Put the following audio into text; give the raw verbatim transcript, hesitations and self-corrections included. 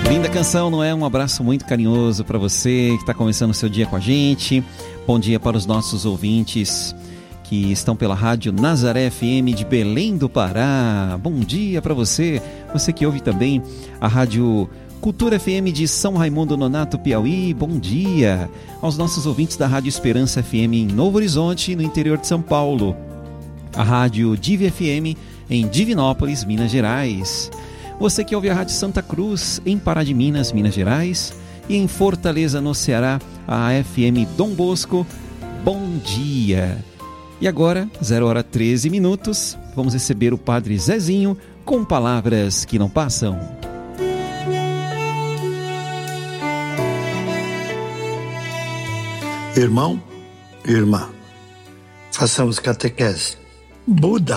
Linda canção, não é? Um abraço muito carinhoso para você que está começando o seu dia com a gente. Bom dia para os nossos ouvintes que estão pela rádio Nazaré F M de Belém do Pará. Bom dia para você, você que ouve também a rádio Cultura F M de São Raimundo Nonato, Piauí. Bom dia aos nossos ouvintes da rádio Esperança F M em Novo Horizonte, no interior de São Paulo. A rádio Divi F M em Divinópolis, Minas Gerais. Você que ouve a rádio Santa Cruz em Pará de Minas, Minas Gerais. E em Fortaleza, no Ceará, a F M Dom Bosco. Bom dia! E agora, zero hora treze minutos, vamos receber o Padre Zezinho com palavras que não passam. Irmão, irmã, façamos catequese. Buda